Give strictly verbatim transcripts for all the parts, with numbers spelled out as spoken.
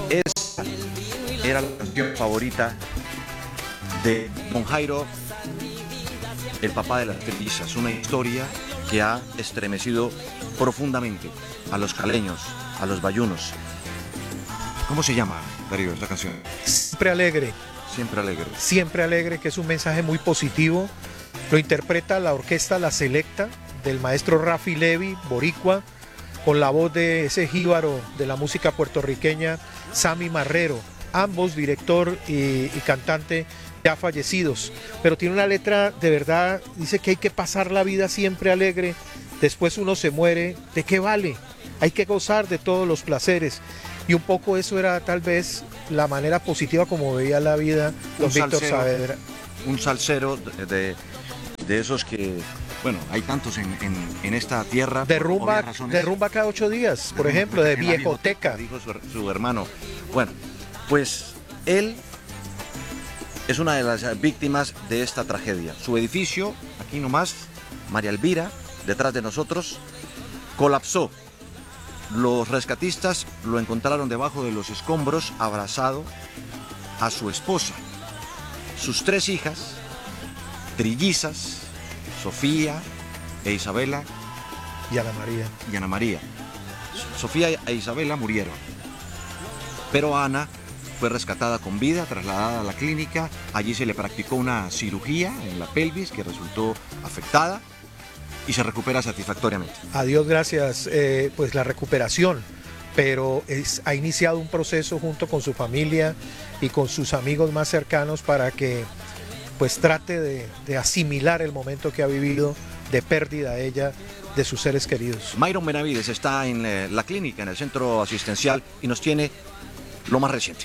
Esa era la canción favorita de don Jairo, el papá de las trillizas, una historia que ha estremecido profundamente a los caleños, a los bayunos. ¿Cómo se llama, Darío, esta canción? Siempre alegre. Siempre alegre. Siempre alegre, que es un mensaje muy positivo. Lo interpreta la orquesta La Selecta del maestro Rafi Levi, boricua, con la voz de ese jíbaro de la música puertorriqueña, Sammy Marrero, ambos director y, y cantante ya fallecidos, pero tiene una letra de verdad, dice que hay que pasar la vida siempre alegre, después uno se muere, ¿de qué vale? Hay que gozar de todos los placeres, y un poco eso era tal vez la manera positiva como veía la vida don Víctor Saavedra. Un salsero de, de, de esos que, bueno, hay tantos en, en, en esta tierra. De rumba, de rumba cada ocho días, por de ejemplo, de Viejoteca. Dijo su, su hermano. Bueno, pues él es una de las víctimas de esta tragedia. Su edificio, aquí nomás, María Elvira, detrás de nosotros, colapsó. Los rescatistas lo encontraron debajo de los escombros, abrazado a su esposa, sus tres hijas, trillizas, Sofía e Isabela y Ana María. Y Ana María. Sofía e Isabela murieron, pero Ana fue rescatada con vida, trasladada a la clínica. Allí se le practicó una cirugía en la pelvis que resultó afectada y se recupera satisfactoriamente. A Dios gracias, eh, pues la recuperación, pero es, ha iniciado un proceso junto con su familia y con sus amigos más cercanos para que pues trate de, de asimilar el momento que ha vivido de pérdida ella de sus seres queridos. Myron Benavides está en eh, la clínica, en el centro asistencial, y nos tiene lo más reciente.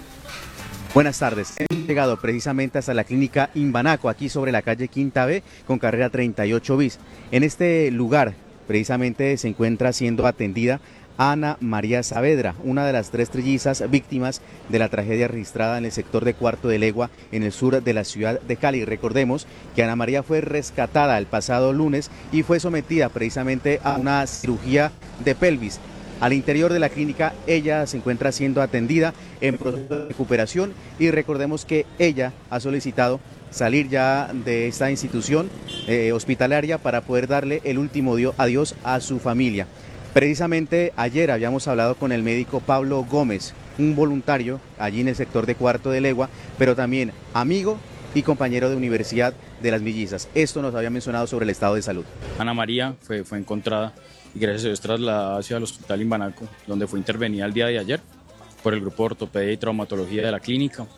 Buenas tardes, hemos llegado precisamente hasta la clínica Imbanaco, aquí sobre la calle Quinta B, con carrera treinta y ocho bis. En este lugar, precisamente, se encuentra siendo atendida Ana María Saavedra, una de las tres trillizas víctimas de la tragedia registrada en el sector de Cuarto de Legua, en el sur de la ciudad de Cali. Recordemos que Ana María fue rescatada el pasado lunes y fue sometida precisamente a una cirugía de pelvis. Al interior de la clínica ella se encuentra siendo atendida en proceso de recuperación, y recordemos que ella ha solicitado salir ya de esta institución eh, hospitalaria para poder darle el último adiós a su familia. Precisamente ayer habíamos hablado con el médico Pablo Gómez, un voluntario allí en el sector de Cuarto de Legua, pero también amigo y compañero de universidad de las Mellizas. Esto nos había mencionado sobre el estado de salud. Ana María fue, fue encontrada y gracias a Dios trasladada hacia el hospital Imbanaco, donde fue intervenida el día de ayer por el grupo de ortopedia y traumatología de la clínica.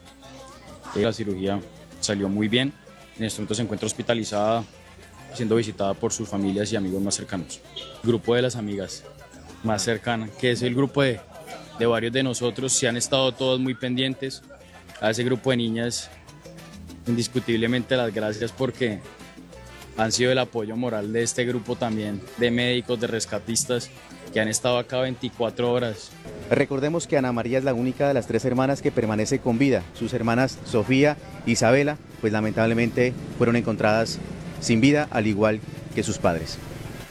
La cirugía salió muy bien, en este momento se encuentra hospitalizada, siendo visitada por sus familias y amigos más cercanos. El grupo de las amigas más cercanas, que es el grupo de, de varios de nosotros, se han estado todos muy pendientes. A ese grupo de niñas, indiscutiblemente las gracias, porque han sido el apoyo moral de este grupo también, de médicos, de rescatistas, que han estado acá veinticuatro horas. Recordemos que Ana María es la única de las tres hermanas que permanece con vida. Sus hermanas Sofía e Isabela, pues lamentablemente fueron encontradas sin vida, al igual que sus padres.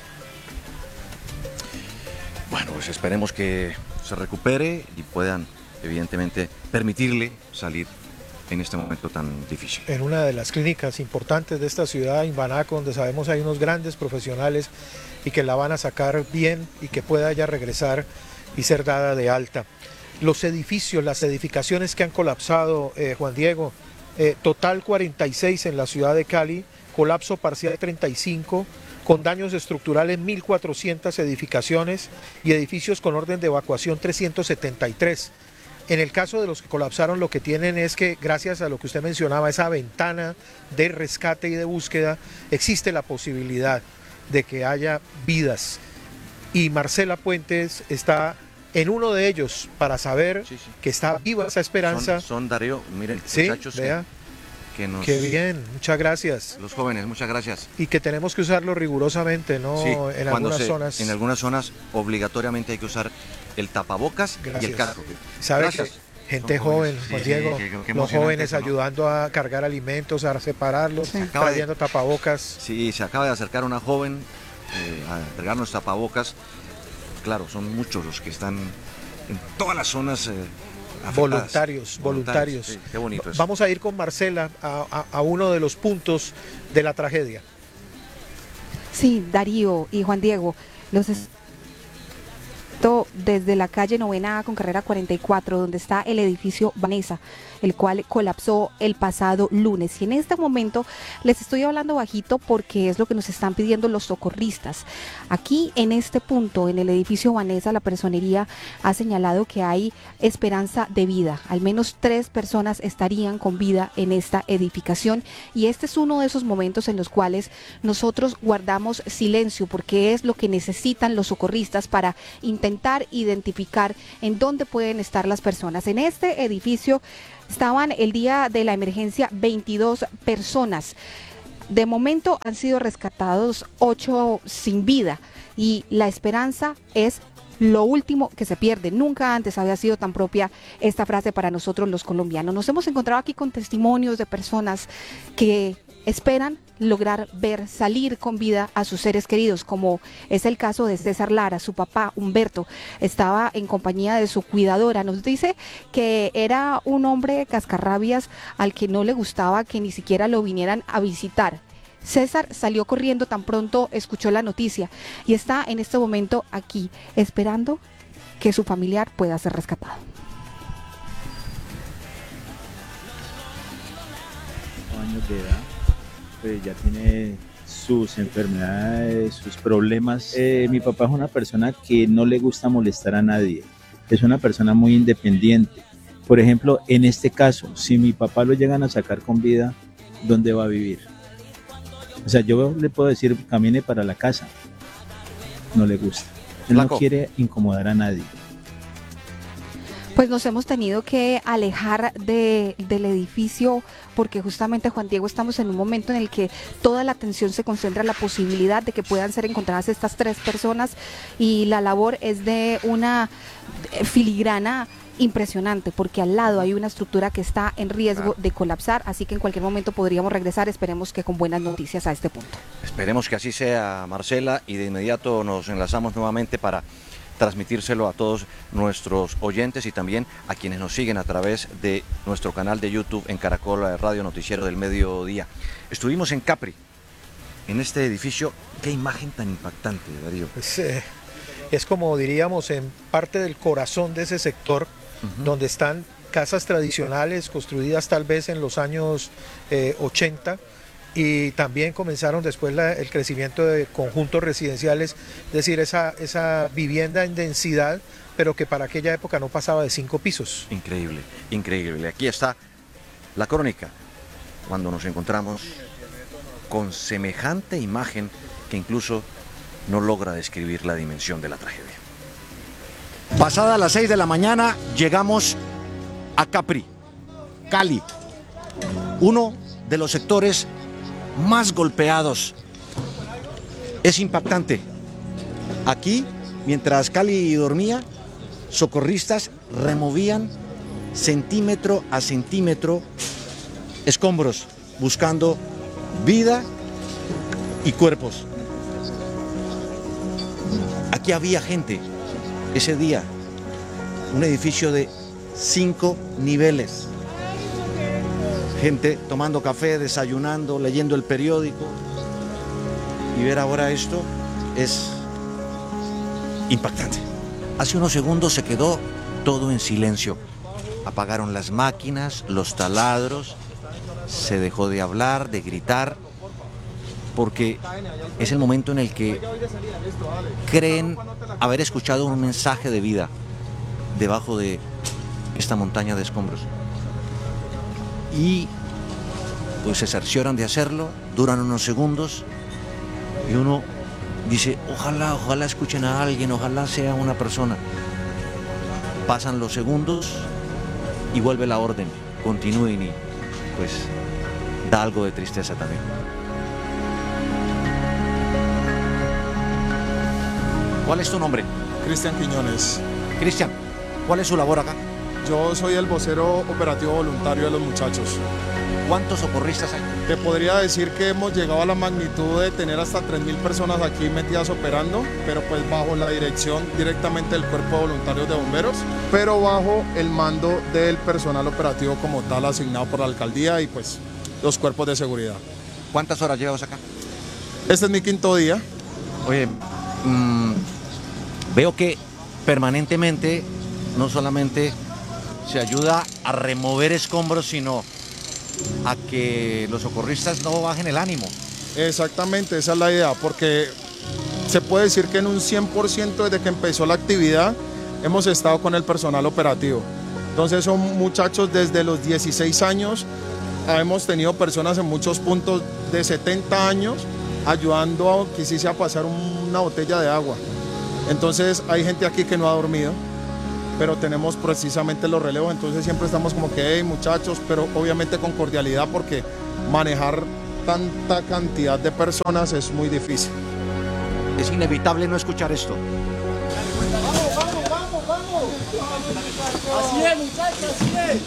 Bueno, pues esperemos que se recupere y puedan, evidentemente, permitirle salir en este momento tan difícil. En una de las clínicas importantes de esta ciudad, Imbanaco, donde sabemos hay unos grandes profesionales y que la van a sacar bien y que pueda ya regresar y ser dada de alta. Los edificios, las edificaciones que han colapsado, eh, Juan Diego, eh, total cuarenta y seis en la ciudad de Cali, colapso parcial treinta y cinco, con daños estructurales mil cuatrocientas edificaciones y edificios con orden de evacuación trescientos setenta y tres. En el caso de los que colapsaron, lo que tienen es que, gracias a lo que usted mencionaba, esa ventana de rescate y de búsqueda, existe la posibilidad de que haya vidas. Y Marcela Puentes está en uno de ellos para saber sí, sí. que está viva esa esperanza. Son, son Darío, miren, sí, muchachos vea. Que, que nos... Qué bien, muchas gracias. Los jóvenes, muchas gracias. Y que tenemos que usarlo rigurosamente, ¿no? Sí, en algunas se, zonas. En algunas zonas obligatoriamente hay que usar el tapabocas gracias. y el casco. ¿Sabe que gente joven, Juan sí, Diego, sí, que, que los jóvenes ¿no? ayudando a cargar alimentos, a separarlos, sí. trayendo de, tapabocas? Sí, se acaba de acercar una joven eh, a entregarnos tapabocas. Claro, son muchos los que están en todas las zonas eh, afectadas. Voluntarios, voluntarios. Sí, qué bonito eso. Vamos a ir con Marcela a, a, a uno de los puntos de la tragedia. Sí, Darío y Juan Diego, los es- desde la calle Novena A con carrera cuarenta y cuatro, donde está el edificio Vanessa, el cual colapsó el pasado lunes. Y en este momento les estoy hablando bajito porque es lo que nos están pidiendo los socorristas. Aquí en este punto, en el edificio Vanessa, la personería ha señalado que hay esperanza de vida. Al menos tres personas estarían con vida en esta edificación. Y este es uno de esos momentos en los cuales nosotros guardamos silencio, porque es lo que necesitan los socorristas para intentar intentar identificar en dónde pueden estar las personas. En este edificio estaban el día de la emergencia veintidós personas. De momento han sido rescatados ocho sin vida y la esperanza es lo último que se pierde. Nunca antes había sido tan propia esta frase para nosotros los colombianos. Nos hemos encontrado aquí con testimonios de personas que esperan lograr ver salir con vida a sus seres queridos, como es el caso de César Lara. Su papá, Humberto, estaba en compañía de su cuidadora. Nos dice que era un hombre cascarrabias al que no le gustaba que ni siquiera lo vinieran a visitar. César salió corriendo tan pronto escuchó la noticia y está en este momento aquí, esperando que su familiar pueda ser rescatado. Años de edad, pues ya tiene sus enfermedades, sus problemas. Eh, mi papá es una persona que no le gusta molestar a nadie, es una persona muy independiente. Por ejemplo, en este caso, si mi papá lo llegan a sacar con vida, ¿dónde va a vivir? O sea, yo le puedo decir, camine para la casa, no le gusta. Él Flaco. no quiere incomodar a nadie. Pues nos hemos tenido que alejar de, del edificio porque justamente, Juan Diego, estamos en un momento en el que toda la atención se concentra en la posibilidad de que puedan ser encontradas estas tres personas y la labor es de una filigrana impresionante porque al lado hay una estructura que está en riesgo de colapsar, así que en cualquier momento podríamos regresar. Esperemos que con buenas noticias a este punto. Esperemos que así sea, Marcela, y de inmediato nos enlazamos nuevamente para transmitírselo a todos nuestros oyentes y también a quienes nos siguen a través de nuestro canal de YouTube en Caracol Radio Noticiero del Mediodía. Estuvimos en Capri, en este edificio. Qué imagen tan impactante, Darío. Es, eh, es como diríamos en parte del corazón de ese sector, uh-huh. donde están casas tradicionales construidas tal vez en los años eh, ochenta, y también comenzaron después la, el crecimiento de conjuntos residenciales, es decir, esa, esa vivienda en densidad, pero que para aquella época no pasaba de cinco pisos. Increíble, increíble. Aquí está la crónica, cuando nos encontramos con semejante imagen que incluso no logra describir la dimensión de la tragedia. Pasada las seis de la mañana llegamos a Capri, Cali, uno de los sectores más golpeados. Es impactante. Aquí, mientras Cali dormía, socorristas removían centímetro a centímetro escombros, buscando vida y cuerpos. Aquí había gente ese día, un edificio de cinco niveles. Gente tomando café, desayunando, leyendo el periódico, y ver ahora esto es impactante. Hace unos segundos se quedó todo en silencio. Apagaron las máquinas, los taladros, se dejó de hablar, de gritar, porque es el momento en el que creen haber escuchado un mensaje de vida debajo de esta montaña de escombros. Y pues se cercioran de hacerlo, duran unos segundos y uno dice, ojalá, ojalá escuchen a alguien, ojalá sea una persona. Pasan los segundos y vuelve la orden, continúen, y pues da algo de tristeza también. ¿Cuál es tu nombre? Cristian Quiñones. Cristian, ¿cuál es su labor acá? Yo soy el vocero operativo voluntario de los muchachos. ¿Cuántos socorristas hay? Te podría decir que hemos llegado a la magnitud de tener hasta tres mil personas aquí metidas operando, pero pues bajo la dirección directamente del Cuerpo de Voluntarios de Bomberos, pero bajo el mando del personal operativo como tal asignado por la alcaldía y pues los cuerpos de seguridad. ¿Cuántas horas llevas acá? Este es mi quinto día. Oye, mmm, veo que permanentemente no solamente se ayuda a remover escombros, sino a que los socorristas no bajen el ánimo. Exactamente, esa es la idea, porque se puede decir que en un cien por ciento desde que empezó la actividad hemos estado con el personal operativo. Entonces son muchachos desde los dieciséis años, hemos tenido personas en muchos puntos de setenta años ayudando a que sí sea pasar una botella de agua. Entonces hay gente aquí que no ha dormido, pero tenemos precisamente los relevos, entonces siempre estamos como que, hey muchachos, pero obviamente con cordialidad porque manejar tanta cantidad de personas es muy difícil. Es inevitable no escuchar esto. Vamos, vamos, vamos, vamos. Así es, muchachos, así es.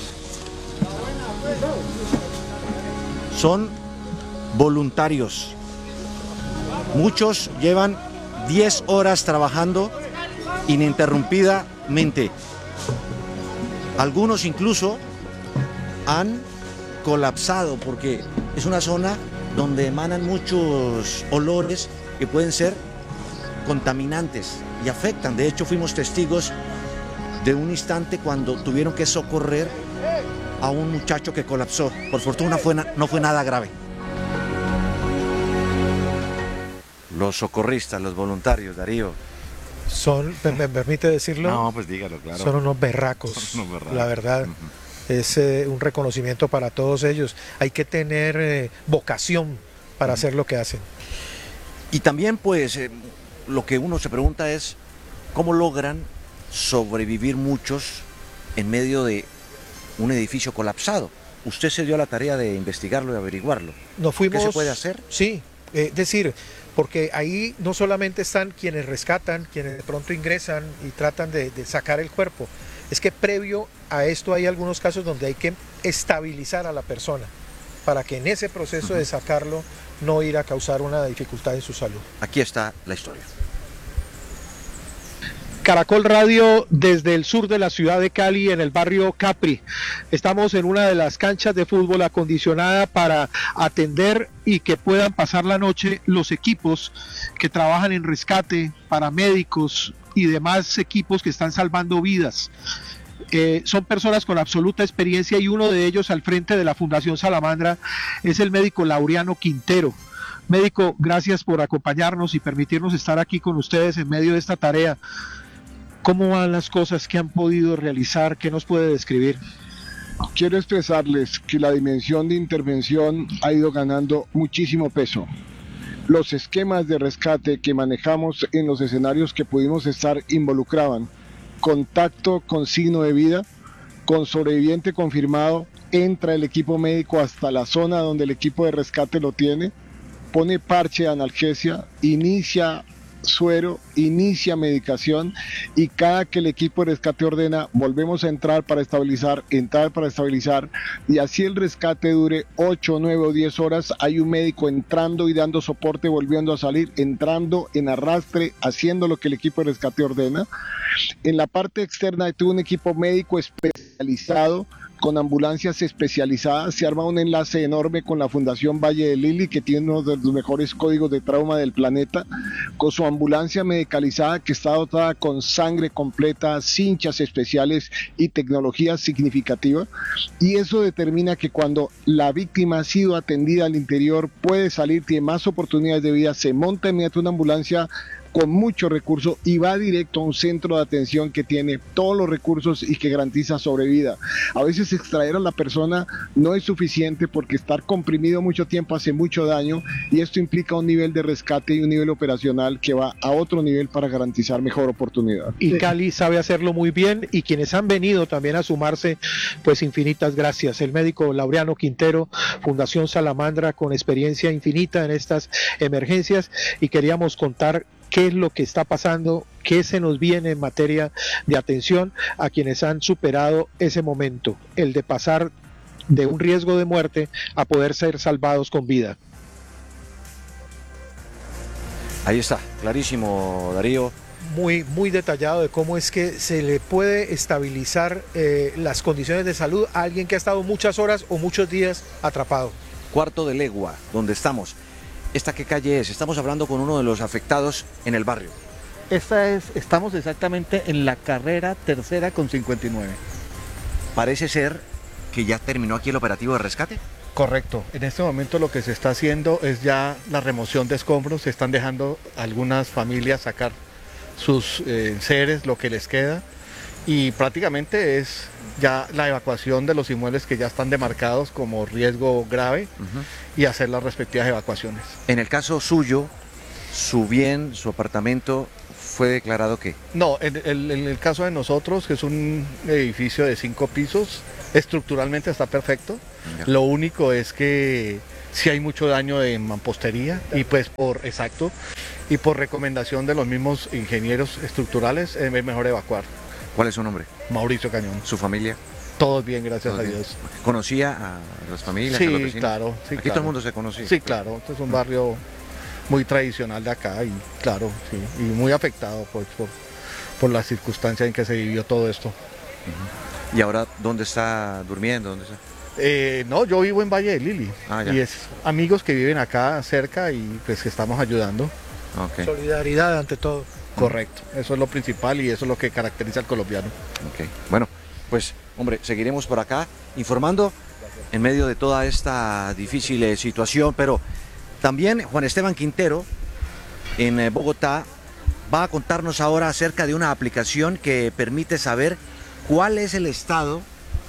Son voluntarios. Muchos llevan diez horas trabajando ininterrumpidamente. Algunos incluso han colapsado porque es una zona donde emanan muchos olores que pueden ser contaminantes y afectan. De hecho, fuimos testigos de un instante cuando tuvieron que socorrer a un muchacho que colapsó. Por fortuna fue na- no fue nada grave. Los socorristas, los voluntarios, Darío. Son, ¿me, me permite decirlo? No, pues dígalo, claro. Son unos berracos, Son unos berracos. la verdad. Uh-huh. Es eh, un reconocimiento para todos ellos. Hay que tener eh, vocación para uh-huh. hacer lo que hacen. Y también, pues, eh, lo que uno se pregunta es cómo logran sobrevivir muchos en medio de un edificio colapsado. Usted se dio a la tarea de investigarlo y averiguarlo. Nos fuimos, ¿Qué se puede hacer? Sí, es eh, decir, porque ahí no solamente están quienes rescatan, quienes de pronto ingresan y tratan de, de sacar el cuerpo, es que previo a esto hay algunos casos donde hay que estabilizar a la persona para que en ese proceso uh-huh. de sacarlo no ir a causar una dificultad en su salud. Aquí está la historia. Caracol Radio desde el sur de la ciudad de Cali, en el barrio Capri. Estamos en una de las canchas de fútbol acondicionada para atender y que puedan pasar la noche los equipos que trabajan en rescate, paramédicos y demás equipos que están salvando vidas. Eh, son personas con absoluta experiencia y uno de ellos al frente de la Fundación Salamandra es el médico Laureano Quintero. Médico, gracias por acompañarnos y permitirnos estar aquí con ustedes en medio de esta tarea. ¿Cómo van las cosas que han podido realizar? ¿Qué nos puede describir? Quiero expresarles que la dimensión de intervención ha ido ganando muchísimo peso. Los esquemas de rescate que manejamos en los escenarios que pudimos estar involucraban contacto con signo de vida, con sobreviviente confirmado, entra el equipo médico hasta la zona donde el equipo de rescate lo tiene, pone parche de analgesia, inicia suero, inicia medicación y cada que el equipo de rescate ordena, volvemos a entrar para estabilizar, entrar para estabilizar y así el rescate dure ocho, nueve o diez horas, hay un médico entrando y dando soporte, volviendo a salir, entrando en arrastre, haciendo lo que el equipo de rescate ordena. En la parte externa tuvo un equipo médico especializado con ambulancias especializadas, se arma un enlace enorme con la Fundación Valle de Lili, que tiene uno de los mejores códigos de trauma del planeta, con su ambulancia medicalizada que está dotada con sangre completa, cinchas especiales y tecnología significativa, y eso determina que cuando la víctima ha sido atendida al interior, puede salir, tiene más oportunidades de vida, se monta inmediatamente una ambulancia con mucho recurso y va directo a un centro de atención que tiene todos los recursos y que garantiza sobrevida. A veces extraer a la persona no es suficiente porque estar comprimido mucho tiempo hace mucho daño y esto implica un nivel de rescate y un nivel operacional que va a otro nivel para garantizar mejor oportunidad. Y Cali sabe hacerlo muy bien y quienes han venido también a sumarse, pues infinitas gracias. El médico Laureano Quintero, Fundación Salamandra, con experiencia infinita en estas emergencias, y queríamos contar qué es lo que está pasando, qué se nos viene en materia de atención a quienes han superado ese momento, el de pasar de un riesgo de muerte a poder ser salvados con vida. Ahí está, clarísimo, Darío. Muy, muy detallado de cómo es que se le puede estabilizar eh, las condiciones de salud a alguien que ha estado muchas horas o muchos días atrapado. Cuarto de legua, donde estamos. ¿Esta qué calle es? Estamos hablando con uno de los afectados en el barrio. Esta es, estamos exactamente en la carrera tercera con cincuenta y nueve. Parece ser que ya terminó aquí el operativo de rescate. Correcto, en este momento lo que se está haciendo es ya la remoción de escombros, se están dejando algunas familias sacar sus eh, seres, lo que les queda, y prácticamente es ya la evacuación de los inmuebles que ya están demarcados como riesgo grave uh-huh. y hacer las respectivas evacuaciones. En el caso suyo, su bien, su apartamento, ¿fue declarado qué? No, en el, en el caso de nosotros, que es un edificio de cinco pisos, estructuralmente está perfecto, ya. Lo único es que sí hay mucho daño de mampostería y pues por, exacto, y por recomendación de los mismos ingenieros estructurales es mejor evacuar. ¿Cuál es su nombre? Mauricio Cañón. ¿Su familia? Todos bien, gracias Todos a bien. Dios. ¿Conocía a las familias, sí, a los vecinos? Claro, sí, Aquí claro. todo el mundo se conocía. Sí, claro, este es un barrio muy tradicional de acá y claro, sí, y muy afectado pues, por, por la circunstancia en que se vivió todo esto. Uh-huh. ¿Y ahora dónde está durmiendo? ¿Dónde está? Eh, no, yo vivo en Valle de Lili ah, y es amigos que viven acá cerca y pues que estamos ayudando. Okay. Solidaridad ante todo. Correcto, eso es lo principal y eso es lo que caracteriza al colombiano. Okay. Bueno, pues hombre, seguiremos por acá informando en medio de toda esta difícil eh, situación, pero también Juan Esteban Quintero en eh, Bogotá va a contarnos ahora acerca de una aplicación que permite saber cuál es el estado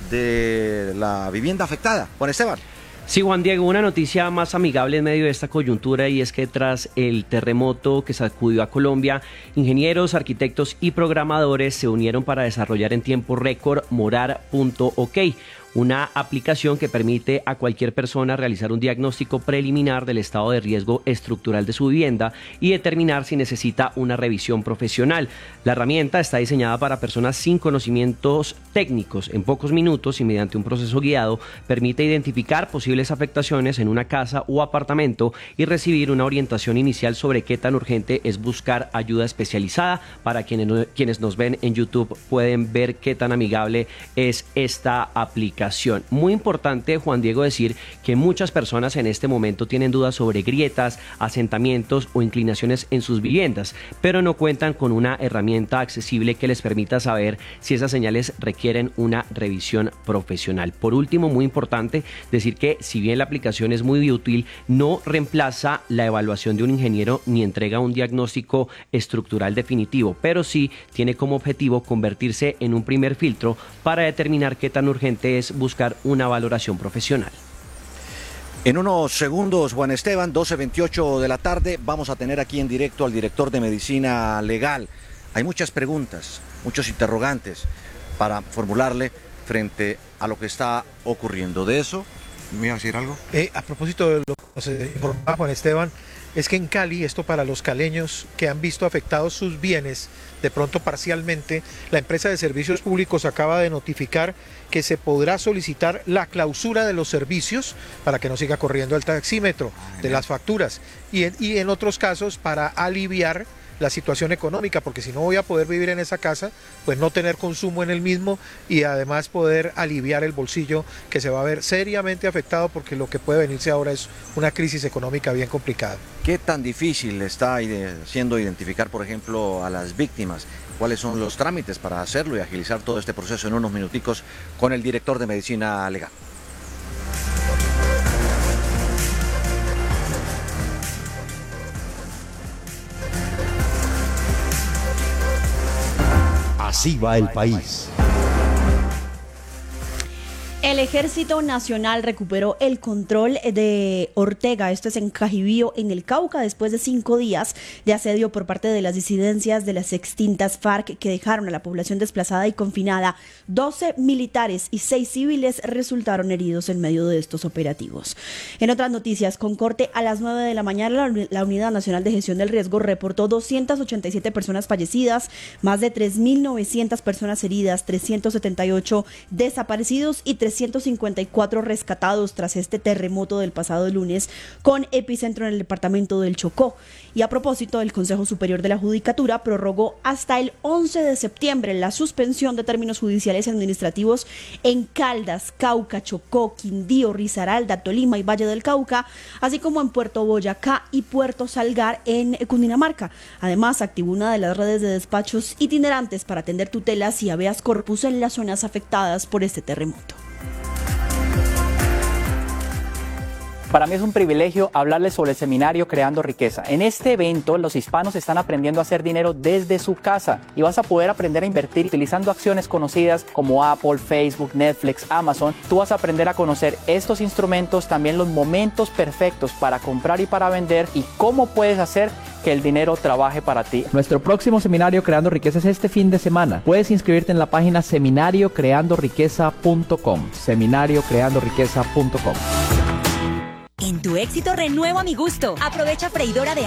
de la vivienda afectada. Juan Esteban. Sí, Juan Diego, una noticia más amigable en medio de esta coyuntura y es que tras el terremoto que sacudió a Colombia, ingenieros, arquitectos y programadores se unieron para desarrollar en tiempo récord Morar punto ok, una aplicación que permite a cualquier persona realizar un diagnóstico preliminar del estado de riesgo estructural de su vivienda y determinar si necesita una revisión profesional. La herramienta está diseñada para personas sin conocimientos técnicos. En pocos minutos y mediante un proceso guiado permite identificar posibles afectaciones en una casa o apartamento y recibir una orientación inicial sobre qué tan urgente es buscar ayuda especializada. Para quienes, quienes nos ven en YouTube pueden ver qué tan amigable es esta aplicación. Muy importante, Juan Diego, decir que muchas personas en este momento tienen dudas sobre grietas, asentamientos o inclinaciones en sus viviendas, pero no cuentan con una herramienta accesible que les permita saber si esas señales requieren una revisión profesional. Por último, muy importante decir que si bien la aplicación es muy útil, no reemplaza la evaluación de un ingeniero ni entrega un diagnóstico estructural definitivo, pero sí tiene como objetivo convertirse en un primer filtro para determinar qué tan urgente es buscar una valoración profesional. En unos segundos, Juan Esteban, doce veintiocho de la tarde, vamos a tener aquí en directo al director de Medicina Legal. Hay muchas preguntas, muchos interrogantes para formularle frente a lo que está ocurriendo. De eso, ¿me iba a decir algo? Eh, a propósito de lo que se informaba Juan Esteban, es que en Cali, esto para los caleños que han visto afectados sus bienes, de pronto parcialmente, la empresa de servicios públicos acaba de notificar que se podrá solicitar la clausura de los servicios para que no siga corriendo el taxímetro de las facturas y en, y en otros casos para aliviar la situación económica, porque si no voy a poder vivir en esa casa, pues no tener consumo en el mismo y además poder aliviar el bolsillo que se va a ver seriamente afectado, porque lo que puede venirse ahora es una crisis económica bien complicada. ¿Qué tan difícil está siendo identificar, por ejemplo, a las víctimas? ¿Cuáles son los trámites para hacerlo y agilizar todo este proceso? En unos minuticos con el director de Medicina Legal. Así va el país. El Ejército Nacional recuperó el control de Ortega, esto es en Cajibío, en el Cauca, después de cinco días de asedio por parte de las disidencias de las extintas FARC que dejaron a la población desplazada y confinada. doce militares y seis civiles resultaron heridos en medio de estos operativos. En otras noticias, con corte a las nueve de la mañana, la Unidad Nacional de Gestión del Riesgo reportó doscientas ochenta y siete personas fallecidas, más de tres mil novecientas personas heridas, trescientos setenta y ocho desaparecidos y trescientos trescientos cincuenta y cuatro rescatados tras este terremoto del pasado lunes con epicentro en el departamento del Chocó. Y a propósito, el Consejo Superior de la Judicatura prorrogó hasta el once de septiembre la suspensión de términos judiciales y administrativos en Caldas, Cauca, Chocó, Quindío, Risaralda, Tolima y Valle del Cauca, así como en Puerto Boyacá y Puerto Salgar en Cundinamarca. Además, activó una de las redes de despachos itinerantes para atender tutelas y habeas corpus en las zonas afectadas por este terremoto. Para mí es un privilegio hablarles sobre el seminario Creando Riqueza. En este evento, los hispanos están aprendiendo a hacer dinero desde su casa y vas a poder aprender a invertir utilizando acciones conocidas como Apple, Facebook, Netflix, Amazon. Tú vas a aprender a conocer estos instrumentos, también los momentos perfectos para comprar y para vender y cómo puedes hacer que el dinero trabaje para ti. Nuestro próximo seminario Creando Riqueza es este fin de semana. Puedes inscribirte en la página seminario creando riqueza punto com. seminario creando riqueza punto com. En tu éxito renueva mi gusto. Aprovecha freidora de